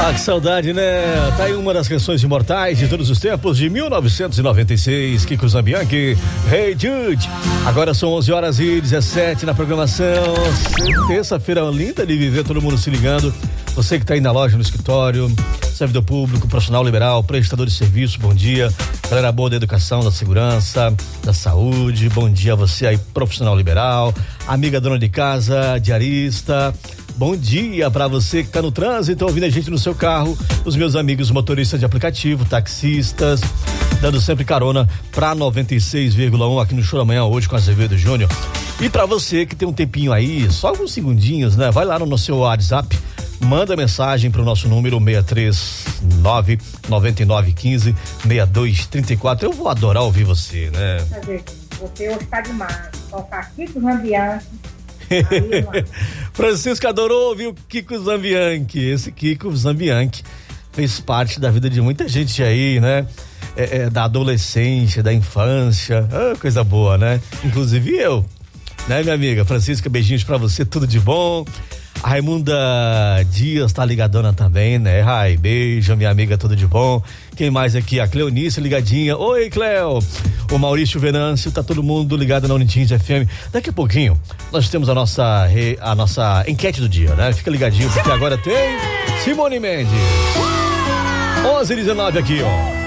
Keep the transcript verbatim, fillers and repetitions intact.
Ah, que saudade, né? Tá aí uma das canções imortais de todos os tempos, de mil novecentos e noventa e seis, Kiko Zambianchi, Hey Jude. Agora são onze horas e dezessete na programação. Terça-feira linda de viver, todo mundo se ligando. Você que tá aí na loja, no escritório, servidor público, profissional liberal, prestador de serviço, bom dia. Galera boa da educação, da segurança, da saúde, bom dia a você aí, profissional liberal, amiga dona de casa, diarista. Bom dia para você que tá no trânsito, ouvindo a gente no seu carro, os meus amigos motoristas de aplicativo, taxistas, dando sempre carona pra noventa e seis vírgula um aqui no Show da Manhã hoje com Azevedo Júnior. E para você que tem um tempinho aí, só alguns segundinhos, né? Vai lá no seu WhatsApp, manda mensagem pro nosso número seis três nove, nove nove um cinco, seis dois três quatro. Eu vou adorar ouvir você, né? Você hoje tá demais. Tocar Kiko Zambianchi. Francisco adorou ouvir o Kiko Zambianchi. Esse Kiko Zambianchi fez parte da vida de muita gente aí, né? É, é, da adolescência, da infância, ah, coisa boa, né? Inclusive eu, né, minha amiga Francisca, beijinhos pra você, tudo de bom. A Raimunda Dias tá ligadona também, né? Rai, beijo, minha amiga, tudo de bom. Quem mais aqui? A Cleonice ligadinha. Oi, Cleo. O Maurício Venâncio, tá todo mundo ligado na Unitins F M. Daqui a pouquinho nós temos a nossa, a nossa enquete do dia, né? Fica ligadinho porque agora tem Simone Mendes. onze e dezenove aqui, ó.